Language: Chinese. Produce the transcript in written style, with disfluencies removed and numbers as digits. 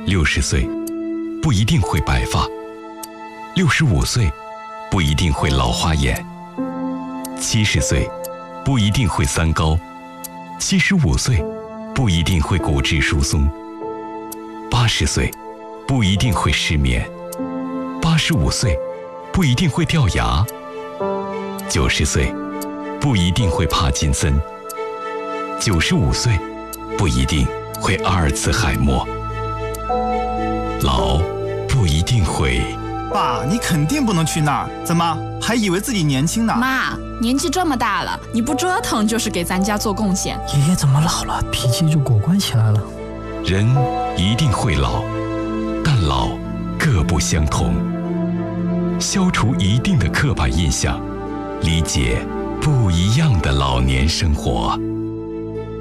60岁不一定会白发，65岁不一定会老花眼，70岁不一定会三高，75岁不一定会骨质疏松，80岁不一定会失眠，85岁不一定会掉牙，90岁不一定会帕金森，95岁不一定会阿尔茨海默。老不一定会。 爸，你肯定不能去那儿，怎么还以为自己年轻呢？ 妈，年纪这么大了，你不折腾就是给咱家做贡献。 爷爷怎么老了，脾气就果断起来了？ 人一定会老，但老各不相同。消除一定的刻板印象，理解不一样的老年生活。